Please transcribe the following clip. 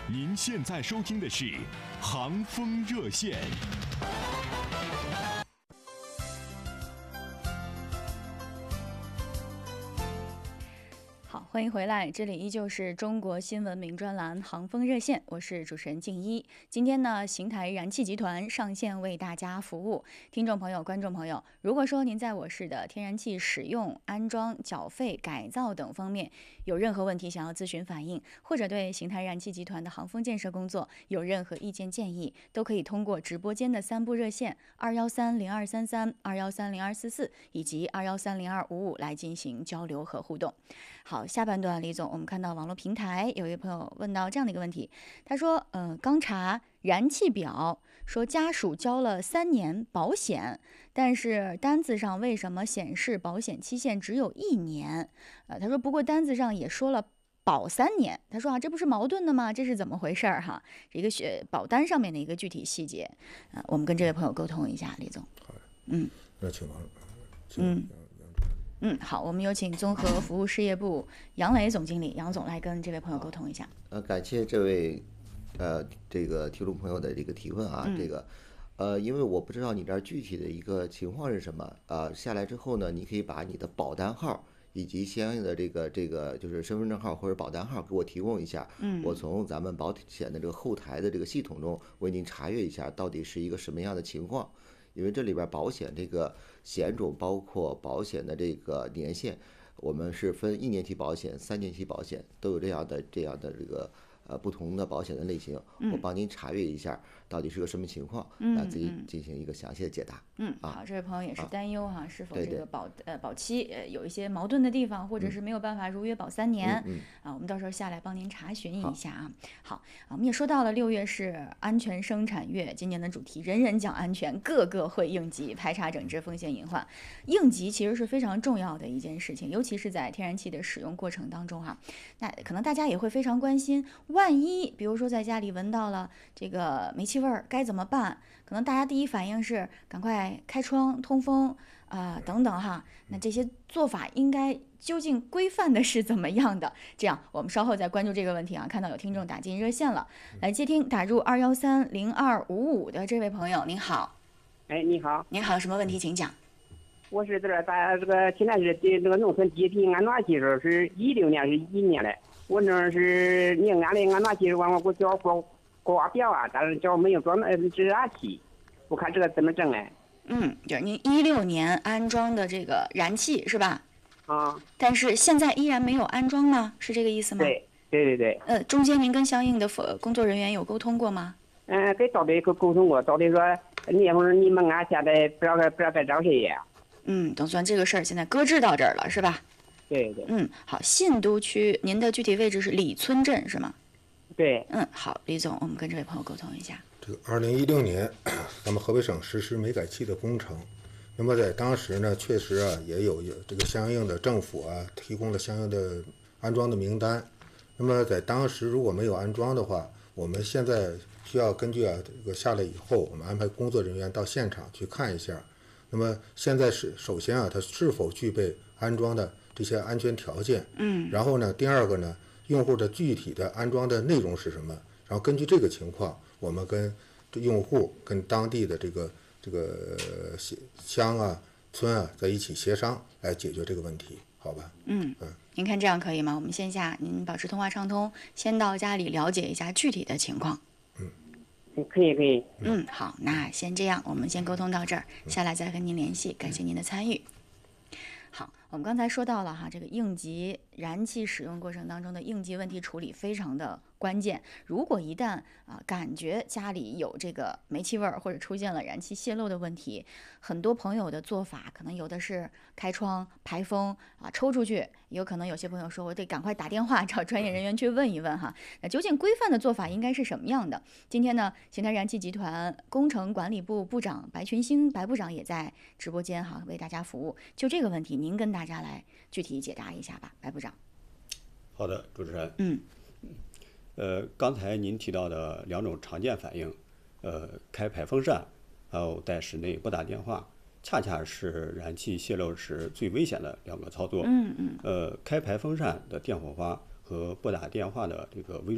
您现在收听的是航风热线。 好，欢迎回来，这里依旧是中国新闻名专栏航风热线，我是主持人静一。今天呢，邢台燃气集团上线为大家服务。听众朋友、观众朋友，如果说您在我市的天然气使用、安装、缴费、改造等方面有任何问题想要咨询反映，或者对邢台燃气集团的航风建设工作有任何意见建议，都可以通过直播间的3部热线2130233、2130244以及2130255来进行交流和互动。好，下半段李总，我们看到网络平台有一位朋友问到这样的一个问题，他说，刚查燃气表说家属交了3年保险，但是单子上为什么显示保险期限只有1年？他说不过单子上也说了保3年，他说这不是矛盾的吗？这是怎么回事儿哈？一个保单上面的一个具体细节，我们跟这位朋友沟通一下，李总。 好的，那请好，我们有请综合服务事业部杨磊总经理杨总来跟这位朋友沟通一下。 感谢这位这个听众朋友的这个提问啊，因为我不知道你这儿具体的一个情况是什么下来之后呢，你可以把你的保单号以及相应的这个就是身份证号或者保单号给我提供一下，我从咱们保险的这个后台的这个系统中为您查阅一下到底是一个什么样的情况。因为这里边保险这个险种包括保险的这个年限，我们是分1年期保险、3年期保险，都有这样的这个不同的保险的类型，我帮您查阅一下到底是个什么情况，自己进行一个详细的解答。 好，这位朋友也是担忧哈，是否这个保期有一些矛盾的地方，或者是没有办法如约保3年我们到时候下来帮您查询一下啊。好，我们也说到了6月是安全生产月，今年的主题人人讲安全，个个会应急，排查整治风险隐患。应急其实是非常重要的一件事情，尤其是在天然气的使用过程当中那可能大家也会非常关心，万一比如说在家里闻到了这个煤气味儿该怎么办？可能大家第一反应是赶快开窗通风等等哈。那这些做法应该究竟规范的是怎么样的？这样我们稍后再关注这个问题看到有听众打进热线了，来接听打入2130255的这位朋友，您好。 哎，你好。 您好，有什么问题请讲。 我是在这个邢台市的这个农村地皮安装技术是16年是1年的，我那是宁安的安装技术完我给我交挂表但是交没有装制燃气，我看这个怎么整哎？ 就是您16年安装的这个燃气是吧？但是现在依然没有安装吗？是这个意思吗？ 对。 中间您跟相应的工作人员有沟通过吗？ 跟导队沟通过，导队说那会儿你们现在不知道该找谁呀？ 总算这个事儿现在搁置到这儿了是吧？ 对。 好，信都区您的具体位置是李村镇是吗？ 对。 好，李总，我们跟这位朋友沟通一下。 这个2016年，咱们河北省实施煤改气的工程，那么在当时呢，确实也有这个相应的政府提供了相应的安装的名单。那么在当时如果没有安装的话，我们现在需要根据这个下来以后，我们安排工作人员到现场去看一下。那么现在是首先它是否具备安装的这些安全条件，然后呢，第二个呢，用户的具体的安装的内容是什么？然后根据这个情况，我们跟用户跟当地的这个乡村在一起协商来解决这个问题，好吧？ 您看这样可以吗？我们线下您保持通话畅通，先到家里了解一下具体的情况。 可以。 好，那先这样，我们先沟通到这儿，下来再跟您联系，感谢您的参与。好，我们刚才说到了这个应急燃气使用过程当中的应急问题处理非常的关键。如果一旦感觉家里有这个煤气味儿或者出现了燃气泄漏的问题，很多朋友的做法可能有的是开窗排风抽出去，有可能有些朋友说我得赶快打电话找专业人员去问一问那究竟规范的做法应该是什么样的？今天呢，邢台燃气集团工程管理部部长白群星白部长也在直播间为大家服务。就这个问题，您跟大家来具体解答一下吧，白部长。 好的，主持人。刚才您提到的2种常见反应，开排风扇，还有在室内拨打电话，恰恰是燃气泄漏时最危险的2个操作。开排风扇的电火花和拨打电话的这个微